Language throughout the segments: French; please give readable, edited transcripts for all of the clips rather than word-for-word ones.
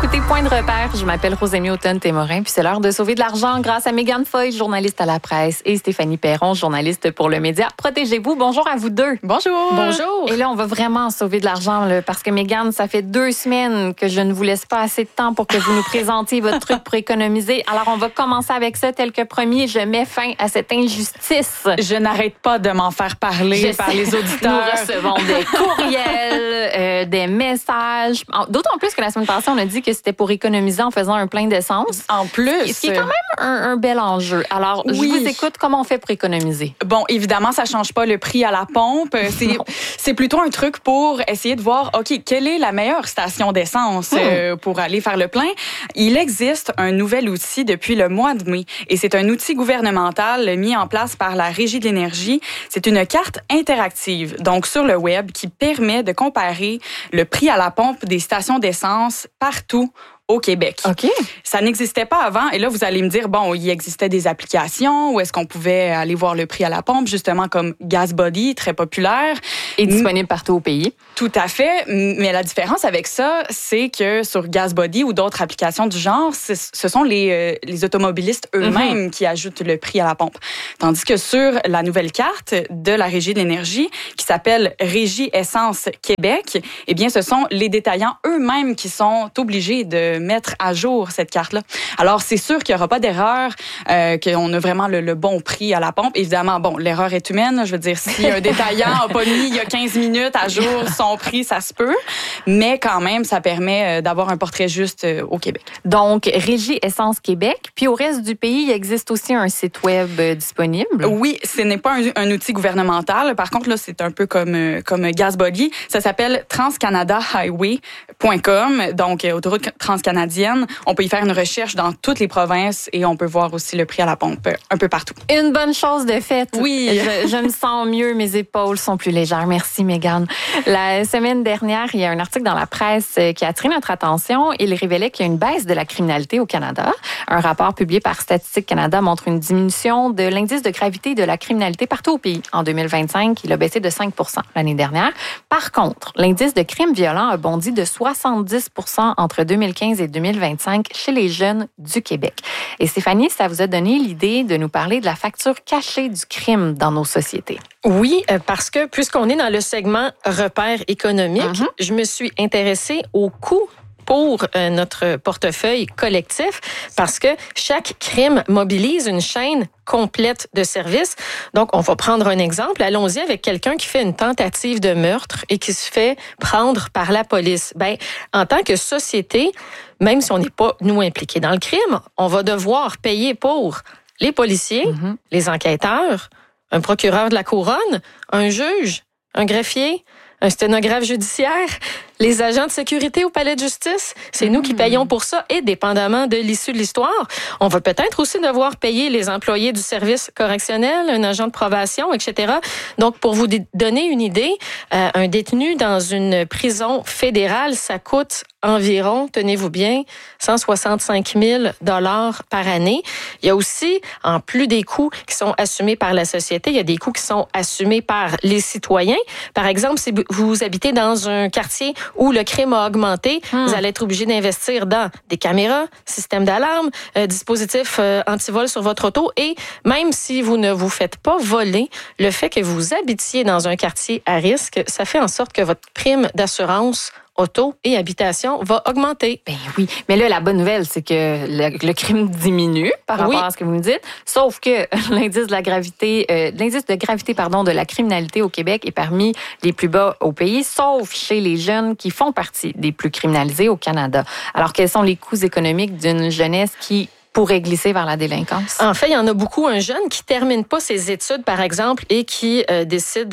écoutez Point de repère. Je m'appelle Rosémie Automne-Témorin, puis c'est l'heure de sauver de l'argent grâce à Mégane Foy, journaliste à la presse, et Stéphanie Perron, journaliste pour le média Protégez-vous. Bonjour à vous deux. Bonjour. Bonjour. Et là, on va vraiment sauver de l'argent là, parce que Mégane, ça fait 2 semaines que je ne vous laisse pas assez de temps pour que vous nous présentiez votre truc pour économiser. Alors, on va commencer avec ça tel que promis. Je mets fin à cette injustice. Je n'arrête pas de m'en faire parler par les auditeurs. Nous recevons des courriels, des messages. D'autant plus que la semaine passée, on a dit que c'était pour économiser en faisant un plein d'essence. En plus. Ce qui est quand même un bel enjeu. Alors, je vous écoute. Comment on fait pour économiser? Bon, évidemment, ça change pas le prix à la pompe. C'est plutôt un truc pour essayer de voir, OK, quelle est la meilleure station d'essence pour aller faire le plein? Il existe un nouvel outil depuis le mois de mai et c'est un outil gouvernemental mis en place par la Régie de l'énergie. C'est une carte interactive, donc sur le web, qui permet de comparer le prix à la pompe des stations d'essence partout au Québec. OK. Ça n'existait pas avant. Et là, vous allez me dire, bon, il existait des applications où est-ce qu'on pouvait aller voir le prix à la pompe, justement comme GasBuddy, très populaire. Et disponible partout au pays. Tout à fait. Mais la différence avec ça, c'est que sur GasBuddy ou d'autres applications du genre, ce sont les automobilistes eux-mêmes qui ajoutent le prix à la pompe. Tandis que sur la nouvelle carte de la Régie de l'énergie, qui s'appelle Régie Essence Québec, eh bien, ce sont les détaillants eux-mêmes qui sont obligés de mettre à jour cette carte-là. Alors, c'est sûr qu'il n'y aura pas d'erreur, qu'on a vraiment le bon prix à la pompe. Évidemment, bon, l'erreur est humaine. Je veux dire, si un détaillant n'a pas mis il y a 15 minutes à jour son prix, ça se peut. Mais quand même, ça permet d'avoir un portrait juste au Québec. Donc, Régie Essence Québec. Puis au reste du pays, il existe aussi un site web disponible. Oui, ce n'est pas un outil gouvernemental. Par contre, là, c'est un peu comme GasBuddy. Ça s'appelle transcanadahighway.com. Donc, autoroute transcanadienne. On peut y faire une recherche dans toutes les provinces et on peut voir aussi le prix à la pompe un peu partout. Une bonne chose de faite. Oui. Je me sens mieux, mes épaules sont plus légères. Merci, Mégane. La semaine dernière, il y a un article dans la presse qui a attiré notre attention. Il révélait qu'il y a une baisse de la criminalité au Canada. Un rapport publié par Statistique Canada montre une diminution de l'indice de gravité de la criminalité partout au pays. En 2025, il a baissé de 5 % l'année dernière. Par contre, l'indice de crime violent a bondi de 70 % entre 2015 et 2025 chez les jeunes du Québec. Et Stéphanie, ça vous a donné l'idée de nous parler de la facture cachée du crime dans nos sociétés. Oui, parce que puisqu'on est dans le segment repères économiques, je me suis intéressée au coût pour notre portefeuille collectif parce que chaque crime mobilise une chaîne complète de services. Donc, on va prendre un exemple. Allons-y avec quelqu'un qui fait une tentative de meurtre et qui se fait prendre par la police. Ben, en tant que société, même si on n'est pas, nous, impliqués dans le crime, on va devoir payer pour les policiers, les enquêteurs, un procureur de la couronne, un juge, un greffier, un sténographe judiciaire, les agents de sécurité au palais de justice. C'est nous qui payons pour ça et dépendamment de l'issue de l'histoire, on va peut-être aussi devoir payer les employés du service correctionnel, un agent de probation, etc. Donc, pour vous donner une idée, un détenu dans une prison fédérale, ça coûte environ, tenez-vous bien, 165 000 $ par année. Il y a aussi, en plus des coûts qui sont assumés par la société, il y a des coûts qui sont assumés par les citoyens. Par exemple, si vous habitez dans un quartier où le crime a augmenté, vous allez être obligé d'investir dans des caméras, systèmes d'alarme, dispositifs anti-vol sur votre auto et même si vous ne vous faites pas voler, le fait que vous habitiez dans un quartier à risque, ça fait en sorte que votre prime d'assurance auto et habitation va augmenter. Ben oui, mais là, la bonne nouvelle, c'est que le crime diminue par rapport à ce que vous me dites, sauf que l'indice de gravité de la criminalité au Québec est parmi les plus bas au pays, sauf chez les jeunes qui font partie des plus criminalisés au Canada. Alors, quels sont les coûts économiques d'une jeunesse qui pourrait glisser vers la délinquance? En fait, il y en a beaucoup. Un jeune qui termine pas ses études, par exemple, et qui décide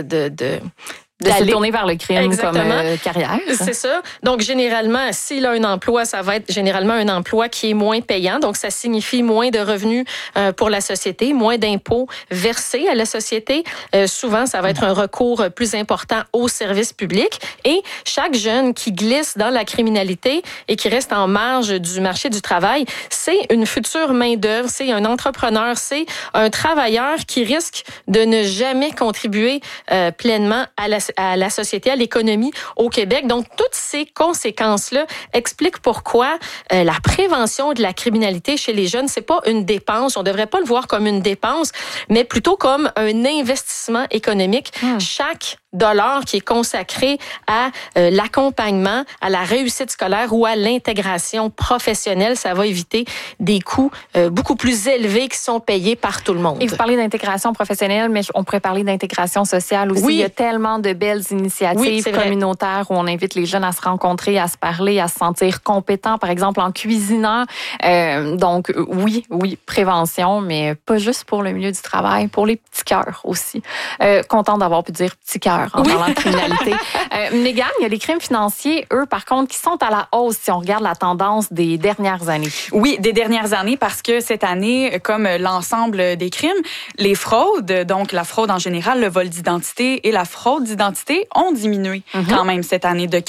de se tourner vers le crime comme carrière. C'est ça. Donc, généralement, s'il a un emploi, ça va être généralement un emploi qui est moins payant. Donc, ça signifie moins de revenus pour la société, moins d'impôts versés à la société. Souvent, ça va être un recours plus important aux services publics. Et chaque jeune qui glisse dans la criminalité et qui reste en marge du marché du travail, c'est une future main-d'œuvre, c'est un entrepreneur, c'est un travailleur qui risque de ne jamais contribuer pleinement à la société. à la société, à l'économie au Québec. Donc, toutes ces conséquences-là expliquent pourquoi la prévention de la criminalité chez les jeunes, c'est pas une dépense. On devrait pas le voir comme une dépense, mais plutôt comme un investissement économique. Chaque dollar qui est consacré à l'accompagnement, à la réussite scolaire ou à l'intégration professionnelle, ça va éviter des coûts beaucoup plus élevés qui sont payés par tout le monde. Et vous parlez d'intégration professionnelle, mais on pourrait parler d'intégration sociale aussi. Oui. Il y a tellement de belles initiatives communautaires où on invite les jeunes à se rencontrer, à se parler, à se sentir compétents, par exemple en cuisinant. Donc oui, prévention, mais pas juste pour le milieu du travail, pour les petits cœurs aussi. Contente d'avoir pu dire petits cœurs en parlant de criminalité. Mégane, il y a les crimes financiers, eux, par contre, qui sont à la hausse si on regarde la tendance des dernières années. Oui, des dernières années, parce que cette année, comme l'ensemble des crimes, les fraudes, donc la fraude en général, le vol d'identité et la fraude d'identité ont diminué quand même cette année de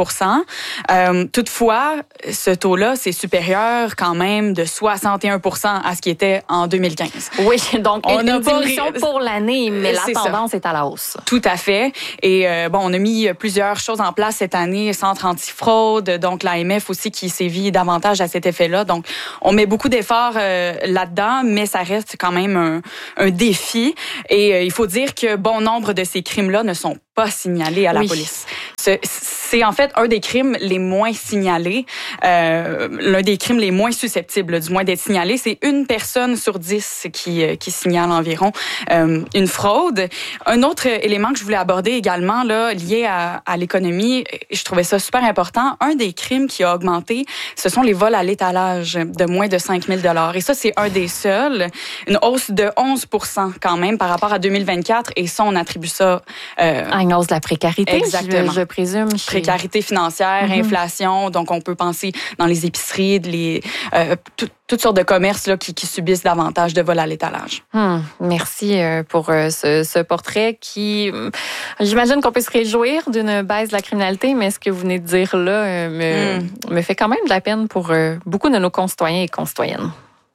4%. Toutefois, ce taux-là, c'est supérieur quand même de 61% à ce qui était en 2015. Oui, donc on a une diminution pour l'année, mais la tendance est à la hausse. Tout à fait. Et on a mis plusieurs choses en place cette année, centre antifraude, donc l'AMF aussi qui sévit davantage à cet effet-là. Donc, on met beaucoup d'efforts là-dedans, mais ça reste quand même un défi. Et il faut dire que bon nombre de ces crimes-là ne sont pas signalés à la police. C'est en fait un des crimes les moins signalés, l'un des crimes les moins susceptibles, du moins d'être signalés. C'est 1 personne sur 10 qui signale environ une fraude. Un autre élément que je voulais aborder également, là, lié à l'économie, je trouvais ça super important. Un des crimes qui a augmenté, ce sont les vols à l'étalage de moins de 5 000 $. Et ça, c'est un des seuls. Une hausse de 11% quand même par rapport à 2024. Et ça, on attribue ça à une hausse de la précarité, exactement. Je présume. Précarité financière, inflation. Donc, on peut penser dans les épiceries, toutes sortes de commerces là, qui subissent davantage de vols à l'étalage. Merci pour ce portrait qui, j'imagine qu'on peut se réjouir d'une baisse de la criminalité, mais ce que vous venez de dire là me fait quand même de la peine pour beaucoup de nos concitoyens et concitoyennes.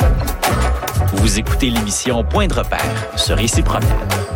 Vous écoutez l'émission Point de repère sur Ici Promenade.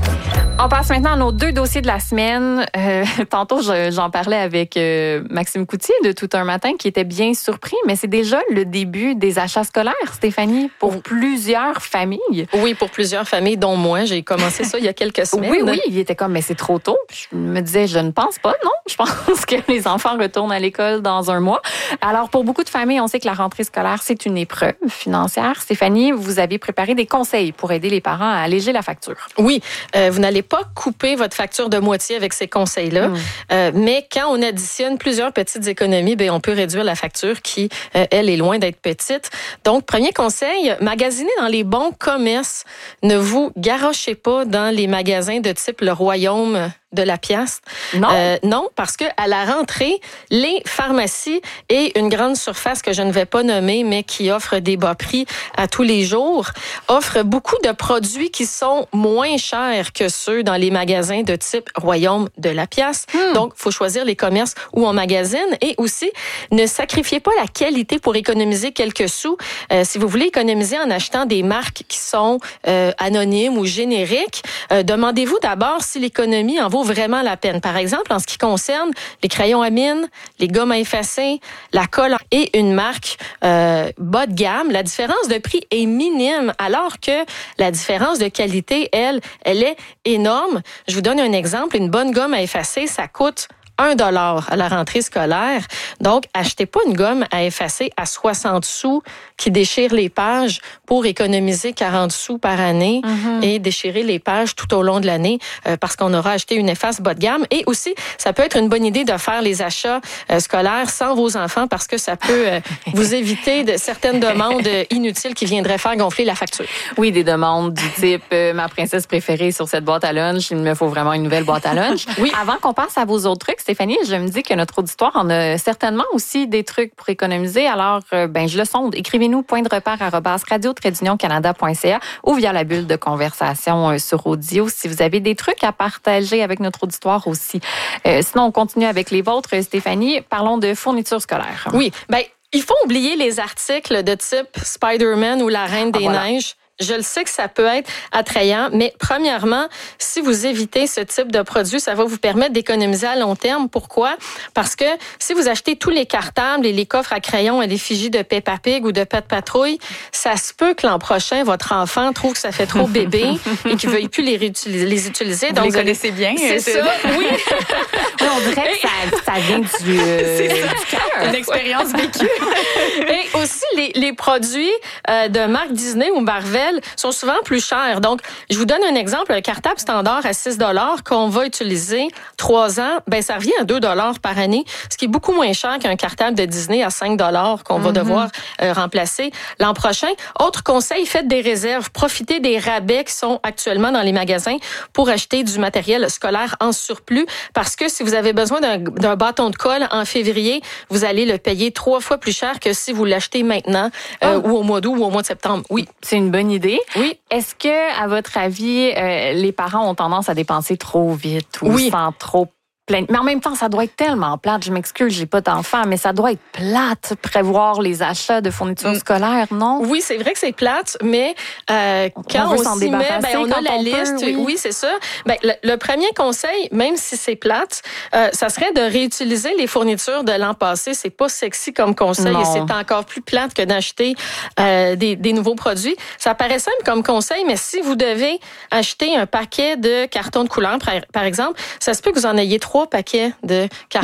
On passe maintenant à nos 2 dossiers de la semaine. Tantôt, j'en parlais avec Maxime Coutier de Tout un matin qui était bien surpris, mais c'est déjà le début des achats scolaires, Stéphanie, pour plusieurs familles. Oui, pour plusieurs familles, dont moi. J'ai commencé ça il y a quelques semaines. Oui, il était comme, mais c'est trop tôt. Je me disais, je ne pense pas, non. Je pense que les enfants retournent à l'école dans un mois. Alors, pour beaucoup de familles, on sait que la rentrée scolaire, c'est une épreuve financière. Stéphanie, vous avez préparé des conseils pour aider les parents à alléger la facture. Oui, vous n'allez pas couper votre facture de moitié avec ces conseils-là, mais quand on additionne plusieurs petites économies, bien, on peut réduire la facture qui, elle, est loin d'être petite. Donc, premier conseil, magasinez dans les bons commerces. Ne vous garochez pas dans les magasins de type Le Royaume de la pièce. Non, parce que à la rentrée, les pharmacies et une grande surface que je ne vais pas nommer, mais qui offre des bas prix à tous les jours, offrent beaucoup de produits qui sont moins chers que ceux dans les magasins de type Royaume de la pièce. Donc, il faut choisir les commerces où on magasine et aussi ne sacrifiez pas la qualité pour économiser quelques sous. Si vous voulez économiser en achetant des marques qui sont anonymes ou génériques, demandez-vous d'abord si l'économie en vaut vraiment la peine. Par exemple, en ce qui concerne les crayons à mine, les gommes à effacer, la colle et une marque bas de gamme, la différence de prix est minime, alors que la différence de qualité, elle est énorme. Je vous donne un exemple. Une bonne gomme à effacer, ça coûte $1 à la rentrée scolaire. Donc, achetez pas une gomme à effacer à 60 sous qui déchire les pages pour économiser 40 sous par année et déchirer les pages tout au long de l'année parce qu'on aura acheté une efface bas de gamme. Et aussi, ça peut être une bonne idée de faire les achats scolaires sans vos enfants parce que ça peut vous éviter de certaines demandes inutiles qui viendraient faire gonfler la facture. Oui, des demandes du type ma princesse préférée sur cette boîte à lunch, il me faut vraiment une nouvelle boîte à lunch. Oui. Avant qu'on passe à vos autres trucs, Stéphanie, je me dis que notre auditoire en a certainement aussi des trucs pour économiser. Alors, je le sonde. Écrivez-nous point-de-repère@radio-canada.ca ou via la bulle de conversation sur audio si vous avez des trucs à partager avec notre auditoire aussi. Sinon, on continue avec les vôtres. Stéphanie, parlons de fournitures scolaires. Oui, il faut oublier les articles de type Spider-Man ou la Reine des Neiges. je le sais que ça peut être attrayant, mais premièrement, si vous évitez ce type de produit, ça va vous permettre d'économiser à long terme. Pourquoi? Parce que si vous achetez tous les cartables et les coffres à crayons à l'effigie de Peppa Pig ou de Pat Patrouille, ça se peut que l'an prochain, votre enfant trouve que ça fait trop bébé et qu'il ne veuille plus les utiliser. Donc, vous les connaissez bien. C'est ça, oui. Oui, on dirait que ça vient du cœur. Une expérience vécue. Et aussi, les produits de marque Disney ou Marvel sont souvent plus chers. Donc, je vous donne un exemple. Un cartable standard à 6 $ qu'on va utiliser 3 ans, ben ça revient à 2 $ par année, ce qui est beaucoup moins cher qu'un cartable de Disney à 5 $ qu'on va devoir remplacer l'an prochain. Autre conseil, faites des réserves. Profitez des rabais qui sont actuellement dans les magasins pour acheter du matériel scolaire en surplus, parce que si vous avez besoin d'un bâton de colle en février, vous allez le payer 3 fois plus cher que si vous l'achetez maintenant ou au mois d'août ou au mois de septembre. Oui. C'est une bonne idée. Oui. Est-ce que, à votre avis, les parents ont tendance à dépenser trop vite ou sans trop plein? Mais en même temps, ça doit être tellement plate. Je m'excuse, j'ai pas d'enfant, mais ça doit être plate prévoir les achats de fournitures scolaires, non? Oui, c'est vrai que c'est plate, mais quand on s'y met, on a la liste. Oui, c'est ça. Le premier conseil, même si c'est plate, ça serait de réutiliser les fournitures de l'an passé. C'est pas sexy comme conseil et c'est encore plus plate que d'acheter des nouveaux produits. Ça paraît simple comme conseil, mais si vous devez acheter un paquet de cartons de couleur, par exemple, ça se peut que vous en ayez 3 paquets de cartons